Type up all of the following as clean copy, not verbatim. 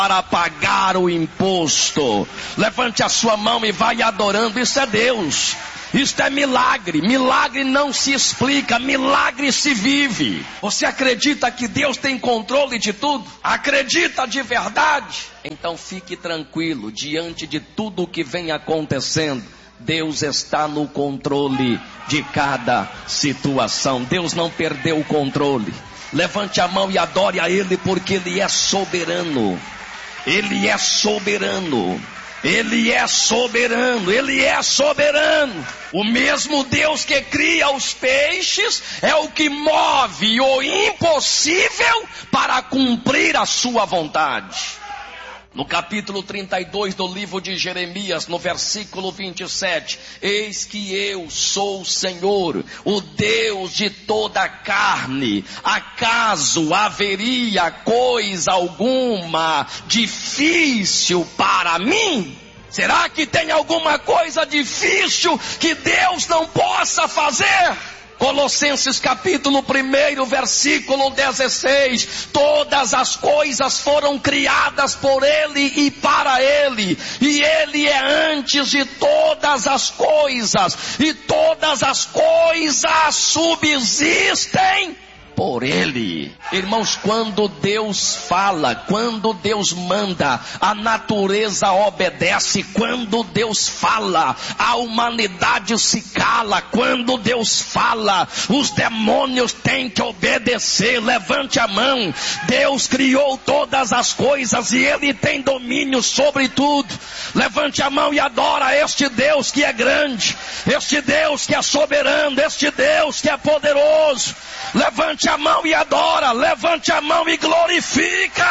para pagar o imposto. Levante a sua mão e vai adorando. Isso é Deus. Isto é milagre. Milagre não se explica, milagre se vive. Você acredita que Deus tem controle de tudo? Acredita de verdade? Então fique tranquilo, diante de tudo o que vem acontecendo, Deus está no controle de cada situação. Deus não perdeu o controle. Levante a mão e adore a Ele, porque Ele é soberano. Ele é soberano. Ele é soberano, Ele é soberano. O mesmo Deus que cria os peixes é o que move o impossível para cumprir a sua vontade. No capítulo 32 do livro de Jeremias, no versículo 27, eis que eu sou o Senhor, o Deus de toda a carne. Acaso haveria coisa alguma difícil para mim? Será que tem alguma coisa difícil que Deus não possa fazer? Colossenses capítulo 1, versículo 16, todas as coisas foram criadas por Ele e para Ele, e Ele é antes de todas as coisas, e todas as coisas subsistem por Ele. Irmãos, quando Deus fala, quando Deus manda, a natureza obedece. Quando Deus fala, a humanidade se cala. Quando Deus fala, os demônios têm que obedecer. Levante a mão. Deus criou todas as coisas e Ele tem domínio sobre tudo. Levante a mão e adora este Deus que é grande, este Deus que é soberano, este Deus que é poderoso. Levante a mão e adora, levante a mão e glorifica.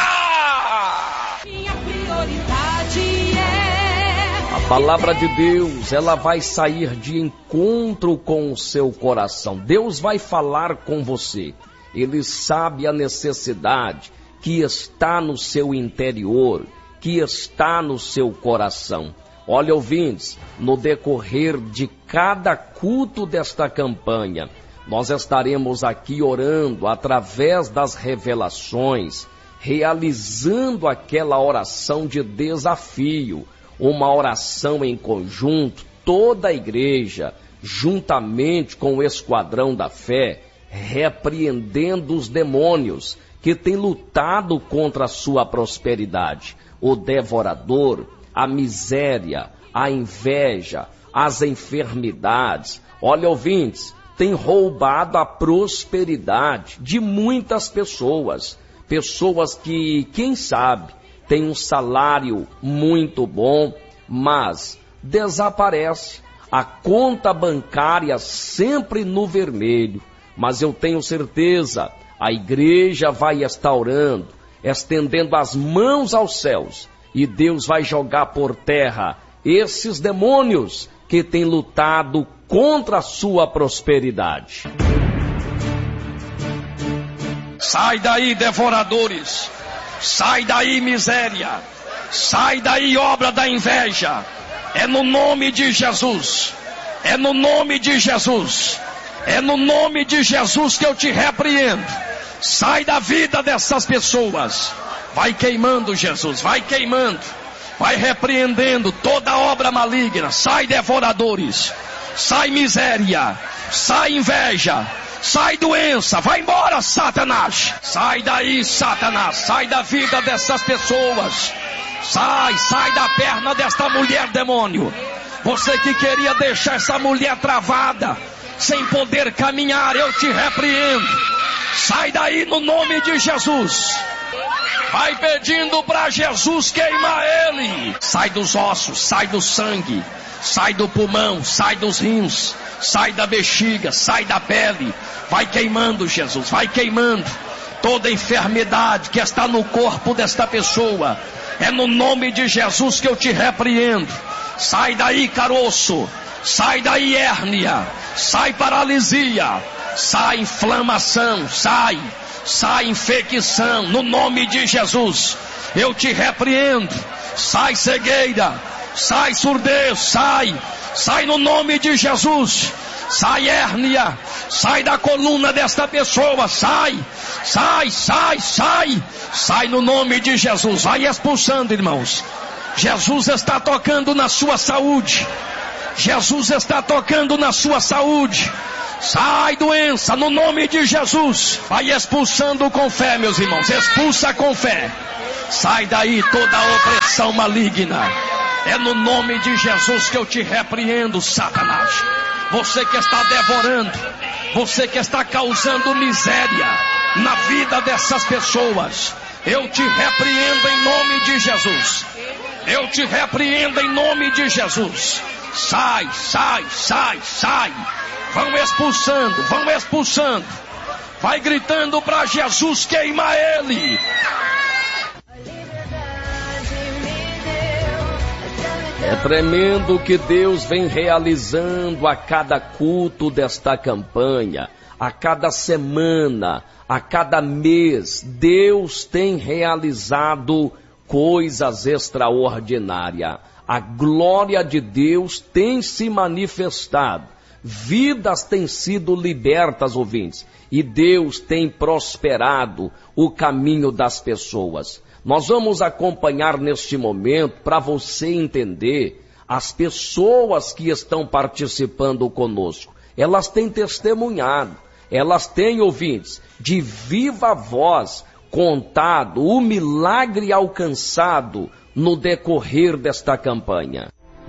Minha prioridade é... A palavra de Deus, ela vai sair de encontro com o seu coração. Deus vai falar com você. Ele sabe a necessidade que está no seu interior, que está no seu coração. Olha, ouvintes, no decorrer de cada culto desta campanha, nós estaremos aqui orando através das revelações, realizando aquela oração de desafio, uma oração em conjunto, toda a igreja, juntamente com o esquadrão da fé, repreendendo os demônios que têm lutado contra a sua prosperidade, o devorador, a miséria, a inveja, as enfermidades. Olha, ouvintes, tem roubado a prosperidade de muitas pessoas. Pessoas que, quem sabe, têm um salário muito bom, mas desaparece. A conta bancária sempre no vermelho. Mas eu tenho certeza, a igreja vai estar orando, estendendo as mãos aos céus, e Deus vai jogar por terra esses demônios que têm lutado contra a sua prosperidade. Sai daí, devoradores. Sai daí, miséria. Sai daí, obra da inveja. É no nome de Jesus. É no nome de Jesus. É no nome de Jesus que eu te repreendo. Sai da vida dessas pessoas. Vai queimando, Jesus. Vai queimando. Vai repreendendo toda obra maligna. Sai, devoradores. Sai, miséria. Sai, inveja. Sai, doença. Vai embora, Satanás. Sai daí, Satanás. Sai da vida dessas pessoas. Sai da perna desta mulher, demônio. Você que queria deixar essa mulher travada, sem poder caminhar, eu te repreendo. Sai daí no nome de Jesus. Vai pedindo para Jesus queimar ele. Sai dos ossos, sai do sangue, sai do pulmão, sai dos rins, sai da bexiga, sai da pele. Vai queimando, Jesus, vai queimando toda enfermidade que está no corpo desta pessoa. É no nome de Jesus que eu te repreendo. Sai daí, caroço. Sai daí, hérnia. Sai, paralisia. Sai, inflamação. Sai, infecção. No nome de Jesus eu te repreendo. Sai, cegueira. Sai, surdez. Sai no nome de Jesus. Sai, hérnia. Sai da coluna desta pessoa. Sai Sai, sai, sai. Sai no nome de Jesus. Vai expulsando, irmãos. Jesus está tocando na sua saúde. Jesus está tocando na sua saúde. Sai, doença, no nome de Jesus. Vai expulsando com fé, meus irmãos. Expulsa com fé. Sai daí toda a opressão maligna. É no nome de Jesus que eu te repreendo, Satanás. Você que está devorando, você que está causando miséria na vida dessas pessoas, eu te repreendo em nome de Jesus. Eu te repreendo em nome de Jesus. Sai, sai, sai, sai. Vão expulsando, vão expulsando. Vai gritando para Jesus, queima ele. É tremendo o que Deus vem realizando a cada culto desta campanha, a cada semana, a cada mês. Deus tem realizado coisas extraordinárias. A glória de Deus tem se manifestado. Vidas têm sido libertas, ouvintes, e Deus tem prosperado o caminho das pessoas. Nós vamos acompanhar neste momento para você entender as pessoas que estão participando conosco. Elas têm testemunhado, elas têm, ouvintes, de viva voz contado o milagre alcançado no decorrer desta campanha.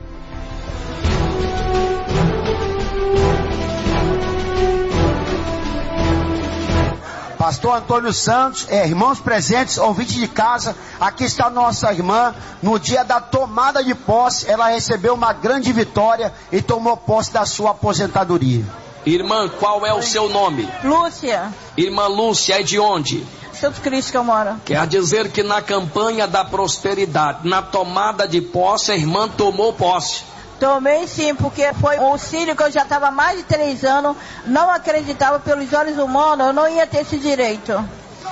Pastor Antônio Santos, irmãos presentes, ouvintes de casa, aqui está nossa irmã. No dia da tomada de posse, ela recebeu uma grande vitória e tomou posse da sua aposentadoria. Irmã, qual é o seu nome? Lúcia. Irmã Lúcia, é de onde? Santo Cristo que eu moro. Quer dizer que na campanha da prosperidade, na tomada de posse, a irmã tomou posse. Tomei sim, porque foi um auxílio que eu já estava há mais de 3 anos, não acreditava pelos olhos humanos, eu não ia ter esse direito.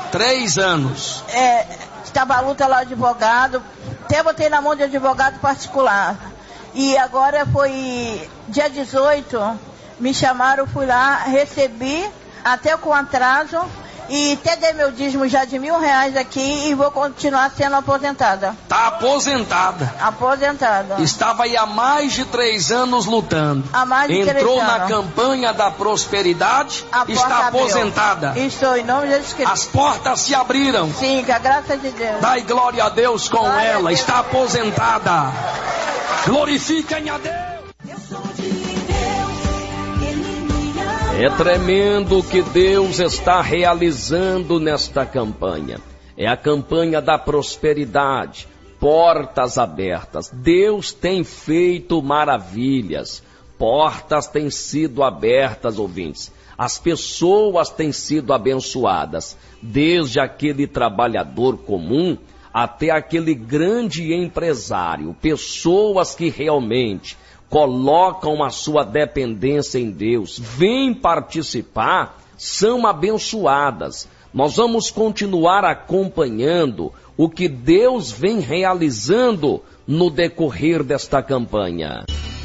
3 anos? Estava a luta lá de advogado, até botei na mão de advogado particular. E agora foi dia 18, me chamaram, fui lá, recebi, até com atraso, e até dei meu dízimo já de R$1.000 aqui e vou continuar sendo aposentada. Está aposentada? Aposentada. Estava aí há mais de 3 anos lutando. Há mais de 3 anos. Entrou na campanha da prosperidade, está aposentada. Estou em nome de Jesus Cristo. As portas se abriram. Sim, com a graça de Deus. Dai glória a Deus com glória ela, Deus. Está aposentada. Glorifiquem a Deus. Eu sou de Deus, Ele me ama. É tremendo o que Deus está realizando nesta campanha. É a campanha da prosperidade, portas abertas. Deus tem feito maravilhas, portas têm sido abertas, ouvintes. As pessoas têm sido abençoadas, desde aquele trabalhador comum até aquele grande empresário. Pessoas que realmente colocam a sua dependência em Deus, vêm participar, são abençoadas. Nós vamos continuar acompanhando o que Deus vem realizando no decorrer desta campanha.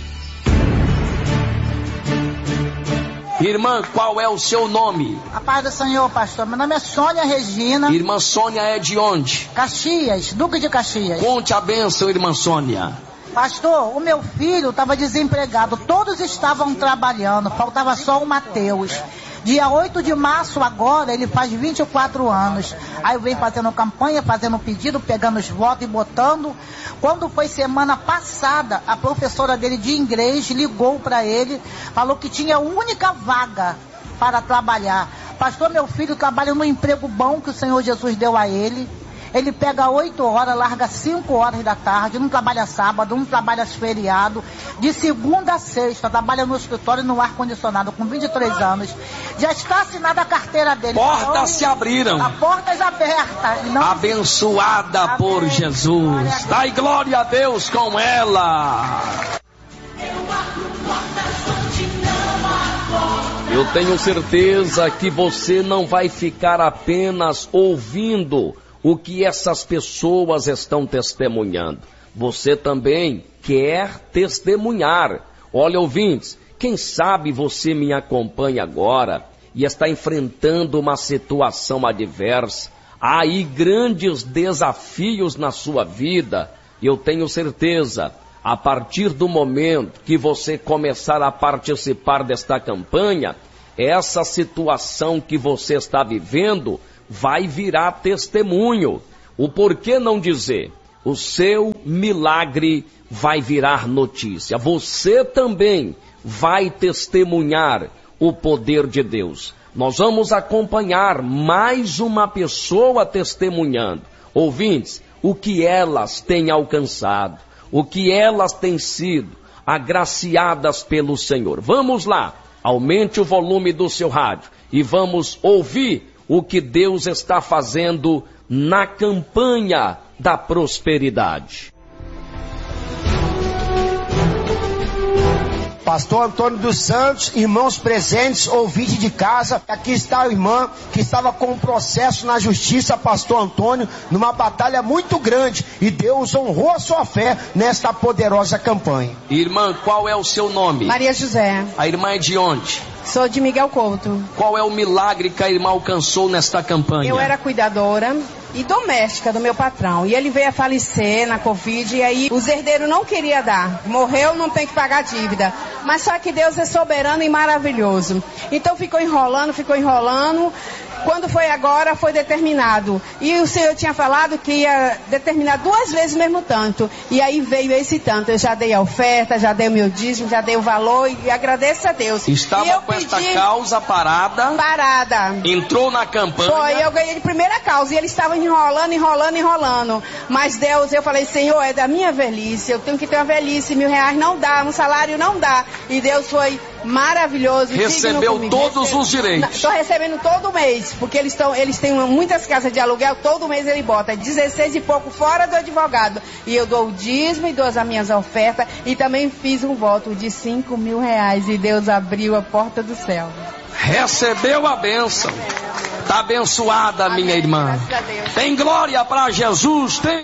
Irmã, qual é o seu nome? A paz do Senhor, pastor. Meu nome é Sônia Regina. Irmã Sônia é de onde? Caxias, Duque de Caxias. Conte a bênção, irmã Sônia. Pastor, o meu filho estava desempregado, todos estavam trabalhando, faltava só o Mateus. Dia 8 de março agora, ele faz 24 anos. Aí eu venho fazendo campanha, fazendo pedido, pegando os votos e botando. Quando foi semana passada, a professora dele de inglês ligou para ele, falou que tinha única vaga para trabalhar. Pastor, meu filho trabalha num emprego bom que o Senhor Jesus deu a ele. Ele pega 8 horas, larga 5 horas da tarde, não trabalha sábado, não trabalha feriado. De segunda a sexta, trabalha no escritório no ar-condicionado, com 23 anos. Já está assinada a carteira dele. Portas então, se abriram. A portas abertas. Não... Abençoada Amém. por Jesus. Dai glória a Deus com ela. Eu tenho certeza que você não vai ficar apenas ouvindo o que essas pessoas estão testemunhando. Você também quer testemunhar. Olha, ouvintes, quem sabe você me acompanha agora e está enfrentando uma situação adversa, há aí grandes desafios na sua vida, e eu tenho certeza, a partir do momento que você começar a participar desta campanha, essa situação que você está vivendo vai virar testemunho. O porquê não dizer? O seu milagre vai virar notícia. Você também vai testemunhar o poder de Deus. Nós vamos acompanhar mais uma pessoa testemunhando. Ouvintes, o que elas têm alcançado, o que elas têm sido agraciadas pelo Senhor. Vamos lá, aumente o volume do seu rádio e vamos ouvir o que Deus está fazendo na campanha da prosperidade. Pastor Antônio dos Santos, irmãos presentes, ouvinte de casa, aqui está a irmã que estava com um processo na justiça, pastor Antônio, numa batalha muito grande, e Deus honrou a sua fé nesta poderosa campanha. Irmã, qual é o seu nome? Maria José. A irmã é de onde? Sou de Miguel Couto. Qual é o milagre que a irmã alcançou nesta campanha? Eu era cuidadora e doméstica do meu patrão. E ele veio a falecer na Covid, e aí os herdeiros não queriam dar. Morreu, não tem que pagar dívida. Mas só que Deus é soberano e maravilhoso. Então ficou enrolando. Quando foi agora, foi determinado. E o Senhor tinha falado que ia determinar 2 vezes o mesmo tanto. E aí veio esse tanto. Eu já dei a oferta, já dei o meu dízimo, já dei o valor e agradeço a Deus. Estava com esta causa parada. Parada. Entrou na campanha. Foi, eu ganhei de primeira causa. E ele estava enrolando. Mas Deus, eu falei, Senhor, é da minha velhice. Eu tenho que ter uma velhice. R$1.000 não dá, um salário não dá. E Deus foi maravilhoso. Recebeu todos os direitos. Estou recebendo todo mês, porque eles têm muitas casas de aluguel, todo mês ele bota 16 e pouco fora do advogado. E eu dou o dízimo e dou as minhas ofertas, e também fiz um voto de R$5.000, e Deus abriu a porta do céu. Recebeu a bênção. Está abençoada, amém, minha irmã. Tem glória para Jesus, tem.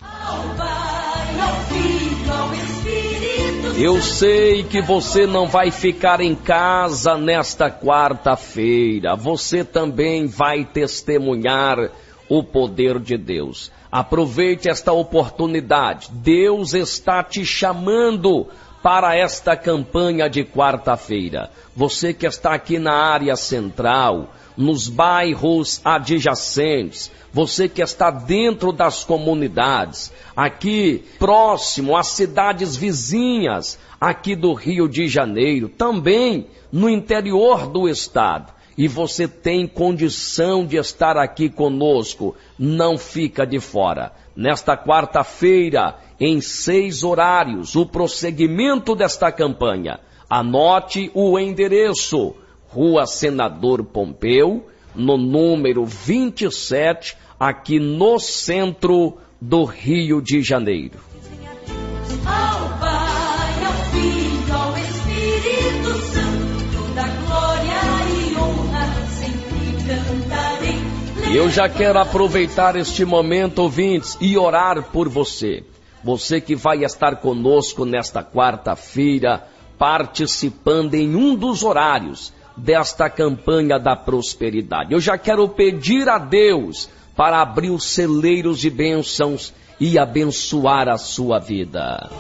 Eu sei que você não vai ficar em casa nesta quarta-feira. Você também vai testemunhar o poder de Deus. Aproveite esta oportunidade. Deus está te chamando para esta campanha de quarta-feira. Você que está aqui na área central, nos bairros adjacentes, você que está dentro das comunidades, aqui próximo às cidades vizinhas, aqui do Rio de Janeiro, também no interior do estado, e você tem condição de estar aqui conosco, não fica de fora. Nesta quarta-feira, em 6 horários, o prosseguimento desta campanha. Anote o endereço: Rua Senador Pompeu, no número 27, aqui no centro do Rio de Janeiro. Ao Pai, ao Filho, ao Espírito Santo, da glória e honra, sempre cantarei. Eu já quero aproveitar este momento, ouvintes, e orar por você. Você que vai estar conosco nesta quarta-feira, participando em um dos horários desta campanha da prosperidade. Eu já quero pedir a Deus para abrir os celeiros de bênçãos e abençoar a sua vida.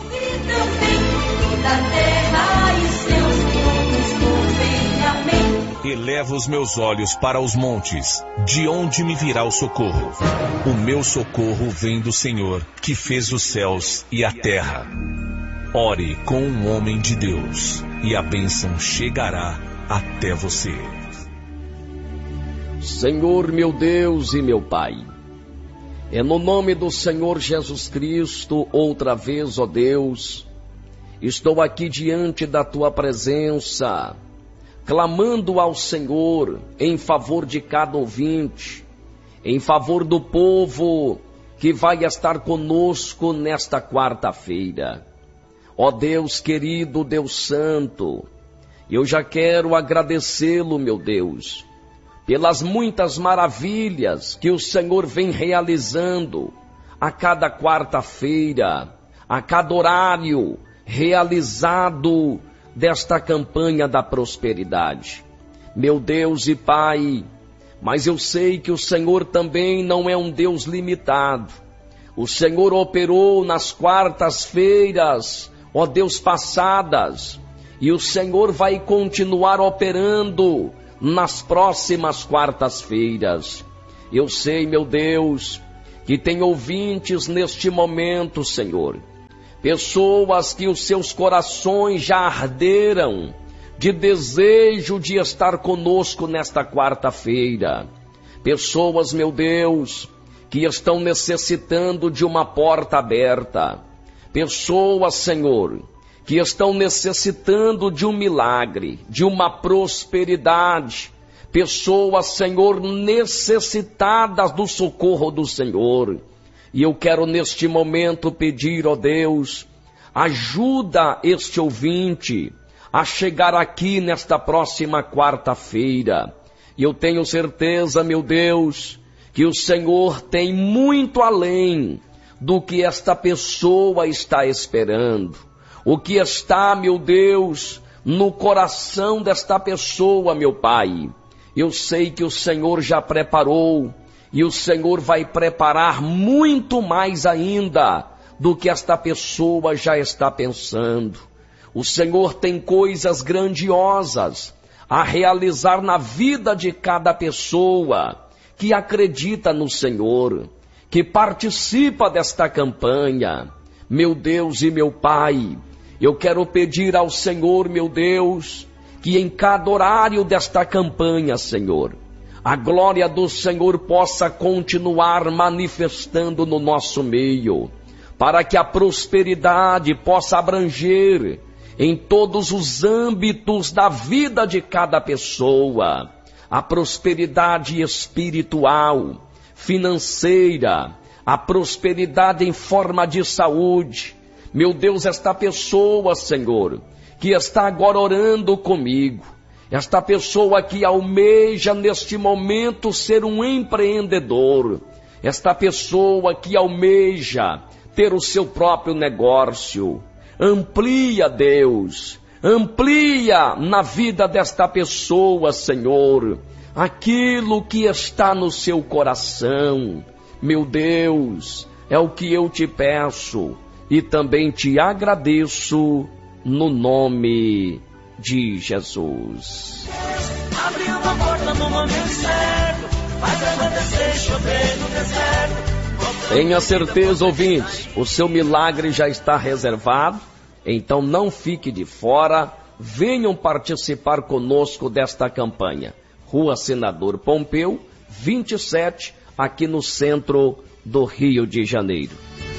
Elevo os meus olhos para os montes, de onde me virá o socorro? O meu socorro vem do Senhor, que fez os céus e a terra. Ore com um homem de Deus, e a bênção chegará até você. Senhor, meu Deus e meu Pai, é no nome do Senhor Jesus Cristo, outra vez, ó Deus, estou aqui diante da Tua presença, clamando ao Senhor em favor de cada ouvinte, em favor do povo que vai estar conosco nesta quarta-feira. Ó Deus querido, Deus santo, eu já quero agradecê-lo, meu Deus, pelas muitas maravilhas que o Senhor vem realizando a cada quarta-feira, a cada horário realizado desta campanha da prosperidade. meu Deus e Pai, mas eu sei que o Senhor também não é um Deus limitado. O Senhor operou nas quartas-feiras, ó Deus, passadas, e o Senhor vai continuar operando nas próximas quartas-feiras. Eu sei, meu Deus, que tem ouvintes neste momento, Senhor, pessoas que os seus corações já arderam de desejo de estar conosco nesta quarta-feira. Pessoas, meu Deus, que estão necessitando de uma porta aberta. Pessoas, Senhor, que estão necessitando de um milagre, de uma prosperidade. Pessoas, Senhor, necessitadas do socorro do Senhor. E eu quero neste momento pedir, ó Deus, ajuda este ouvinte a chegar aqui nesta próxima quarta-feira. E eu tenho certeza, meu Deus, que o Senhor tem muito além do que esta pessoa está esperando. O que está, meu Deus, no coração desta pessoa, meu Pai. Eu sei que o Senhor já preparou e o Senhor vai preparar muito mais ainda do que esta pessoa já está pensando. O Senhor tem coisas grandiosas a realizar na vida de cada pessoa que acredita no Senhor, que participa desta campanha. Meu Deus e meu Pai, eu quero pedir ao Senhor, meu Deus, que em cada horário desta campanha, Senhor, a glória do Senhor possa continuar manifestando no nosso meio, para que a prosperidade possa abranger em todos os âmbitos da vida de cada pessoa, a prosperidade espiritual, financeira, a prosperidade em forma de saúde. Meu Deus, esta pessoa, Senhor, que está agora orando comigo, esta pessoa que almeja neste momento ser um empreendedor, esta pessoa que almeja ter o seu próprio negócio, amplia, Deus, amplia na vida desta pessoa, Senhor, aquilo que está no seu coração. Meu Deus, é o que eu te peço e também te agradeço no nome de Jesus. Abriu uma porta no momento certo, faz acontecer, chover no deserto. Tenha certeza, ouvintes, o seu milagre já está reservado, então não fique de fora, venham participar conosco desta campanha. Rua Senador Pompeu, 27, aqui no centro do Rio de Janeiro.